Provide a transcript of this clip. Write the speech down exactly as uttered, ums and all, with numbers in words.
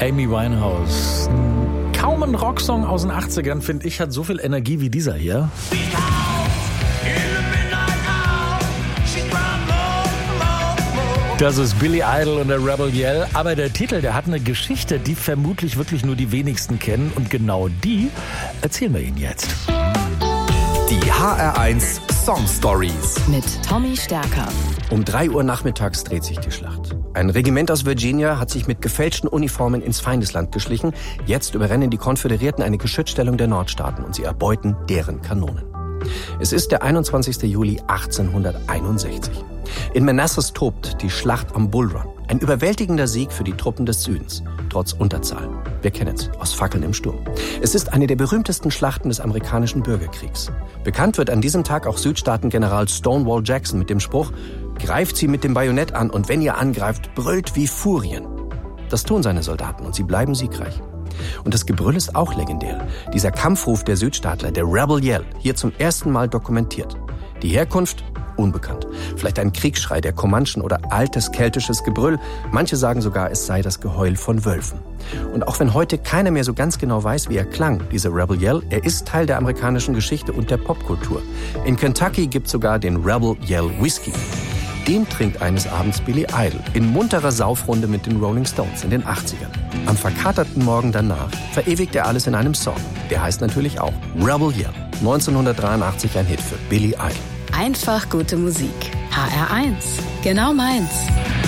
Amy Winehouse. Kaum ein Rocksong aus den achtzigern, finde ich, hat so viel Energie wie dieser hier. Das ist Billy Idol und der Rebel Yell. Aber der Titel, der hat eine Geschichte, die vermutlich wirklich nur die wenigsten kennen. Und genau die erzählen wir Ihnen jetzt. Die H R eins Song Stories mit Tommy Stärker. Um drei Uhr nachmittags dreht sich die Schlacht. Ein Regiment aus Virginia hat sich mit gefälschten Uniformen ins Feindesland geschlichen. Jetzt überrennen die Konföderierten eine Geschützstellung der Nordstaaten und sie erbeuten deren Kanonen. Es ist der einundzwanzigster Juli achtzehnhunderteinundsechzig. In Manassas tobt die Schlacht am Bull Run. Ein überwältigender Sieg für die Truppen des Südens, trotz Unterzahl. Wir kennen es aus Fackeln im Sturm. Es ist eine der berühmtesten Schlachten des amerikanischen Bürgerkriegs. Bekannt wird an diesem Tag auch Südstaaten-General Stonewall Jackson mit dem Spruch: Greift sie mit dem Bajonett an und wenn ihr angreift, brüllt wie Furien. Das tun seine Soldaten und sie bleiben siegreich. Und das Gebrüll ist auch legendär. Dieser Kampfruf der Südstaatler, der Rebel Yell, hier zum ersten Mal dokumentiert. Die Herkunft? Unbekannt. Vielleicht ein Kriegsschrei der Comanchen oder altes keltisches Gebrüll. Manche sagen sogar, es sei das Geheul von Wölfen. Und auch wenn heute keiner mehr so ganz genau weiß, wie er klang, dieser Rebel Yell, er ist Teil der amerikanischen Geschichte und der Popkultur. In Kentucky gibt es sogar den Rebel Yell Whisky. Den trinkt eines Abends Billy Idol in munterer Saufrunde mit den Rolling Stones in den achtzigern. Am verkaterten Morgen danach verewigt er alles in einem Song. Der heißt natürlich auch Rebel Yell. neunzehnhundertdreiundachtzig ein Hit für Billy Idol. Einfach gute Musik. H R eins. Genau meins.